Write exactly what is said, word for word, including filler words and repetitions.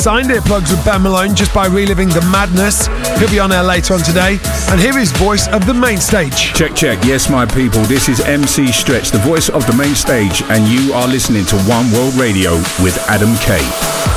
signed earplugs with Ben Malone just by reliving the madness. He'll be on air later on today. And here is Voice of the Main Stage. Check, check. Yes, my people. This is M C Stretch, the voice of the main stage, and you are listening to One World Radio with Adam K.